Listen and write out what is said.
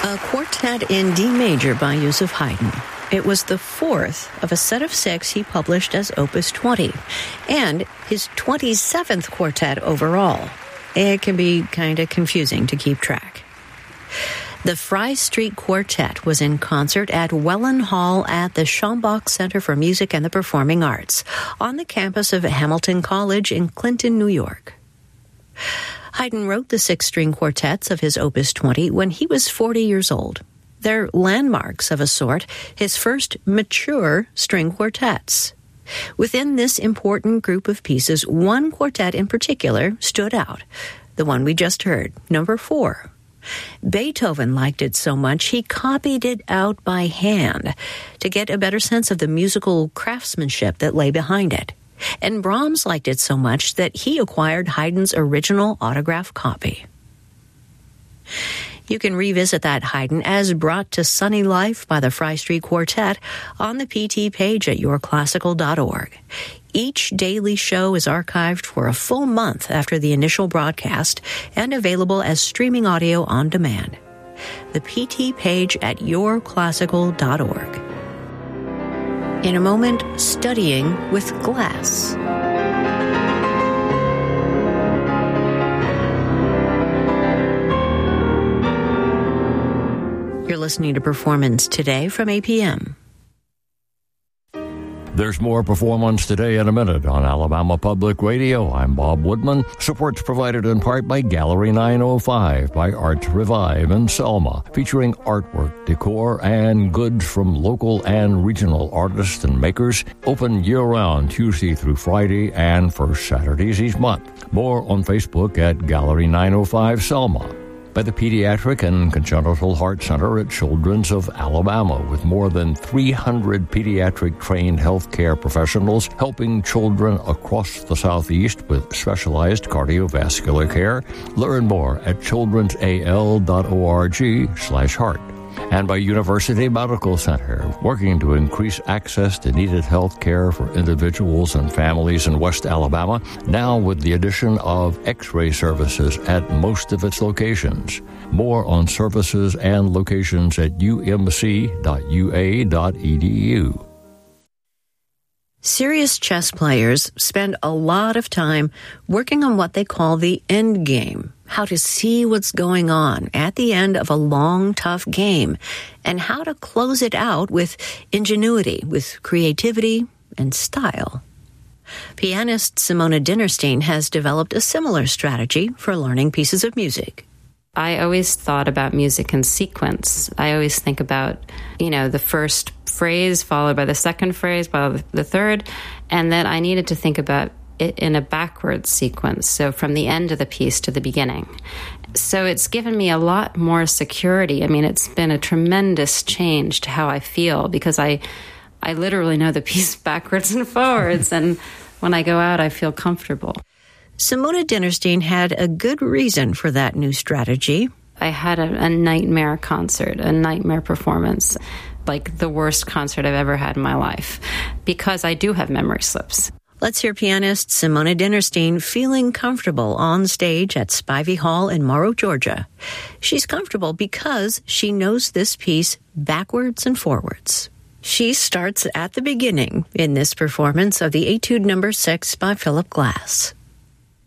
A quartet in D major by Joseph Haydn. It was the fourth of a set of 6 he published as Opus 20, and his 27th quartet overall. It can be kind of confusing to keep track. The Fry Street Quartet was in concert at Welland Hall at the Schambach Center for Music and the Performing Arts on the campus of Hamilton College in Clinton, New York. Haydn wrote the 6-string quartets of his Opus 20 when he was 40 years old. They're landmarks of a sort, his first mature string quartets. Within this important group of pieces, one quartet in particular stood out, the one we just heard, number 4. Beethoven liked it so much he copied it out by hand to get a better sense of the musical craftsmanship that lay behind it. And Brahms liked it so much that he acquired Haydn's original autograph copy. You can revisit that Haydn as brought to sunny life by the Fry Street Quartet on the PT page at yourclassical.org. Each daily show is archived for a full month after the initial broadcast and available as streaming audio on demand. The PT page at yourclassical.org. In a moment, studying with glass. You're listening to Performance Today from APM. There's more Performance Today in a minute on Alabama Public Radio. I'm Bob Woodman. Support's provided in part by Gallery 905 by Arts Revive in Selma, featuring artwork, decor, and goods from local and regional artists and makers. Open year-round Tuesday through Friday and first Saturdays each month. More on Facebook at Gallery 905 Selma. By the Pediatric and Congenital Heart Center at Children's of Alabama, with more than 300 pediatric-trained healthcare professionals helping children across the Southeast with specialized cardiovascular care. Learn more at childrensal.org/heart. And by University Medical Center, working to increase access to needed health care for individuals and families in West Alabama, now with the addition of X-ray services at most of its locations. More on services and locations at umc.ua.edu. Serious chess players spend a lot of time working on what they call the end game, how to see what's going on at the end of a long, tough game, and how to close it out with ingenuity, with creativity and style. Pianist Simona Dinnerstein has developed a similar strategy for learning pieces of music. I always thought about music in sequence. I always think about, the first phrase followed by the second phrase, by the third, and then I needed to think about it in a backwards sequence, so from the end of the piece to the beginning. So it's given me a lot more security. I mean, it's been a tremendous change to how I feel because I literally know the piece backwards and forwards, and when I go out, I feel comfortable. Simona Dinnerstein had a good reason for that new strategy. I had a nightmare concert, a nightmare performance, like the worst concert I've ever had in my life, because I do have memory slips. Let's hear pianist Simona Dinnerstein feeling comfortable on stage at Spivey Hall in Morrow, Georgia. She's comfortable because she knows this piece backwards and forwards. She starts at the beginning in this performance of the Etude No. 6 by Philip Glass.